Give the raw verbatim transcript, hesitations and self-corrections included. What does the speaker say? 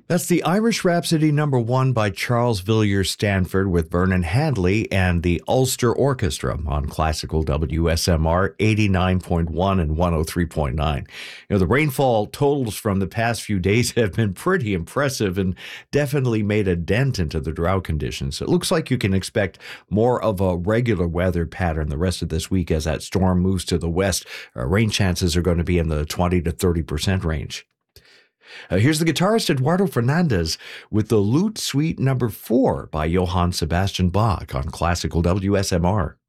That's the Irish Rhapsody number one by Charles Villiers Stanford with Vernon Hadley and the Ulster Orchestra on classical W S M R eighty-nine point one and one oh three point nine. You know, the rainfall totals from the past few days have been pretty impressive and definitely made a dent into the drought conditions. It looks like you can expect more of a regular weather pattern the rest of this week as that storm moves to the west. Uh, rain chances are going to be in the twenty to thirty percent range. Uh, here's the guitarist Eduardo Fernandez with the Lute Suite number four by Johann Sebastian Bach on classical W S M R.